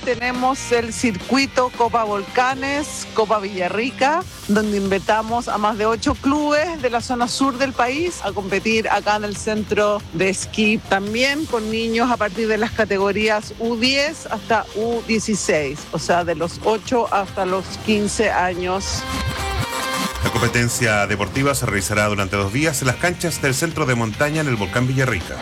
tenemos el circuito Copa Volcanes, Copa Villarrica, donde invitamos a más de 8 clubes de la zona sur del país a competir acá en el centro de esquí, también con niños a partir de las categorías U10 hasta U16, o sea, de los 8 hasta los 15 años. La competencia deportiva se realizará durante 2 días en las canchas del centro de montaña en el volcán Villarrica.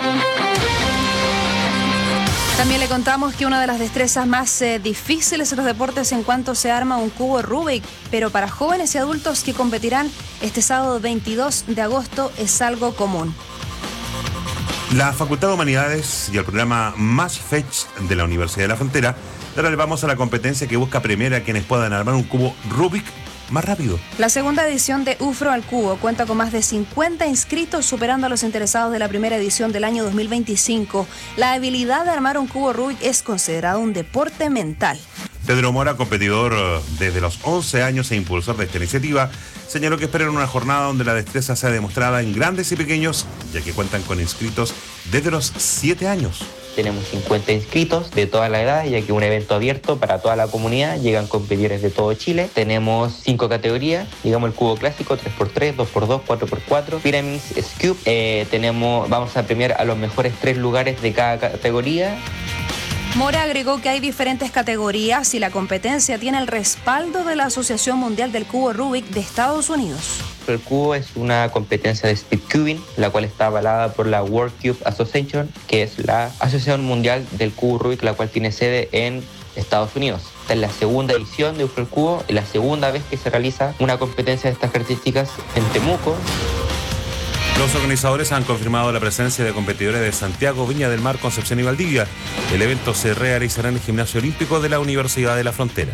También le contamos que una de las destrezas más difíciles en los deportes en cuanto se arma un cubo Rubik, pero para jóvenes y adultos que competirán este sábado 22 de agosto es algo común. La Facultad de Humanidades y el programa Más Fetch de la Universidad de la Frontera ahora le vamos a la competencia que busca premiar a quienes puedan armar un cubo Rubik más rápido. La segunda edición de UFRO al Cubo cuenta con más de 50 inscritos, superando a los interesados de la primera edición del año 2025. La habilidad de armar un cubo Rubik es considerado un deporte mental. Pedro Mora, competidor desde los 11 años e impulsor de esta iniciativa, señaló que esperan una jornada donde la destreza sea demostrada en grandes y pequeños, ya que cuentan con inscritos desde los 7 años. Tenemos 50 inscritos de toda la edad, ya que es un evento abierto para toda la comunidad. Llegan competidores de todo Chile. Tenemos 5 categorías, digamos el cubo clásico, 3x3, 2x2, 4x4, Pyramids, Cube. Vamos a premiar a los mejores 3 lugares de cada categoría. Mora agregó que hay diferentes categorías y la competencia tiene el respaldo de la Asociación Mundial del Cubo Rubik de Estados Unidos. El cubo es una competencia de speedcubing, la cual está avalada por la World Cube Association, que es la Asociación Mundial del Cubo Rubik, la cual tiene sede en Estados Unidos. Esta es la segunda edición de UFRO el Cubo y la segunda vez que se realiza una competencia de estas características en Temuco. Los organizadores han confirmado la presencia de competidores de Santiago, Viña del Mar, Concepción y Valdivia. El evento se realizará en el Gimnasio Olímpico de la Universidad de la Frontera.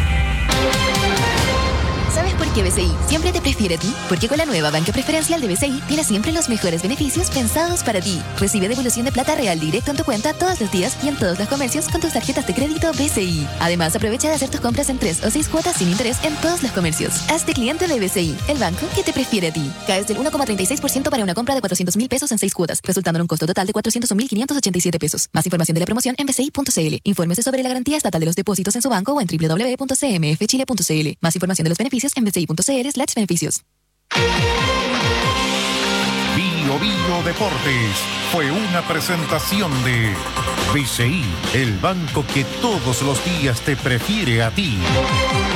¿Sabes por qué BCI siempre te prefiere a ti? Porque con la nueva banca preferencial de BCI tienes siempre los mejores beneficios pensados para ti. Recibe devolución de plata real directo en tu cuenta todos los días y en todos los comercios con tus tarjetas de crédito BCI. Además, aprovecha de hacer tus compras en 3 o 6 cuotas sin interés en todos los comercios. Hazte cliente de BCI, el banco que te prefiere a ti. Caes del 1,36% para una compra de 400.000 pesos en 6 cuotas, resultando en un costo total de 401.587 pesos. Más información de la promoción en bci.cl. Infórmese sobre la garantía estatal de los depósitos en su banco o en www.cmfchile.cl. Más información de los beneficios en bci.cl/beneficios. Bio Deportes fue una presentación de BCI, el banco que todos los días te prefiere a ti.